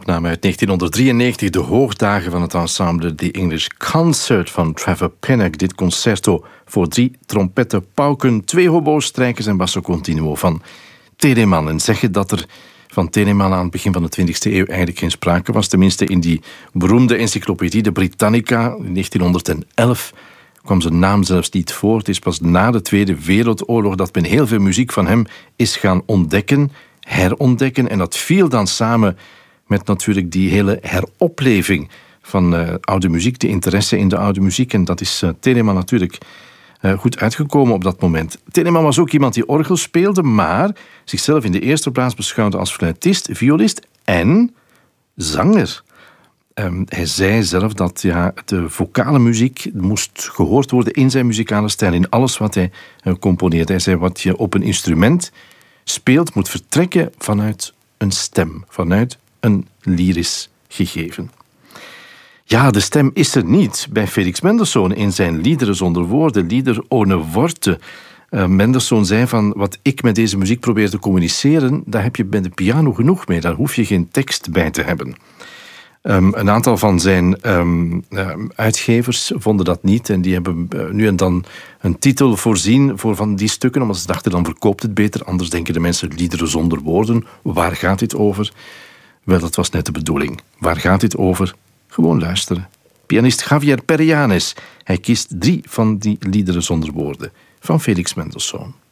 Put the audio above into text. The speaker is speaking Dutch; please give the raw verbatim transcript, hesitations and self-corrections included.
opname uit negentienhonderddrieënnegentig, de hoogdagen van het ensemble The English Concert van Trevor Pinnock. Dit concerto voor drie trompetten, pauken, twee hobo's, strijkers en basso continuo van Telemann. En zeggen dat er van Telemann aan het begin van de twintigste eeuw eigenlijk geen sprake was. Tenminste in die beroemde encyclopedie, de Britannica, in negentienhonderdelf kwam zijn naam zelfs niet voor. Het is pas na de Tweede Wereldoorlog dat men heel veel muziek van hem is gaan ontdekken, herontdekken. En dat viel dan samen met natuurlijk die hele heropleving van uh, oude muziek, de interesse in de oude muziek. En dat is uh, Telemann natuurlijk uh, goed uitgekomen op dat moment. Telemann was ook iemand die orgel speelde, maar zichzelf in de eerste plaats beschouwde als fluitist, violist en zanger. Um, hij zei zelf dat ja, de vocale muziek moest gehoord worden in zijn muzikale stijl, in alles wat hij uh, componeerde. Hij zei, wat je op een instrument speelt, moet vertrekken vanuit een stem, vanuit een lyrisch gegeven. Ja, de stem is er niet bij Felix Mendelssohn in zijn Liederen zonder woorden, Lieder ohne Worte. Uh, Mendelssohn zei van, wat ik met deze muziek probeer te communiceren, daar heb je bij de piano genoeg mee, daar hoef je geen tekst bij te hebben. Um, een aantal van zijn um, uh, uitgevers vonden dat niet en die hebben uh, nu en dan een titel voorzien voor van die stukken, omdat ze dachten dan verkoopt het beter, anders denken de mensen Liederen zonder woorden. Waar gaat dit over? Wel, dat was net de bedoeling. Waar gaat dit over? Gewoon luisteren. Pianist Javier Perianes, hij kiest drie van die Liederen zonder woorden van Felix Mendelssohn.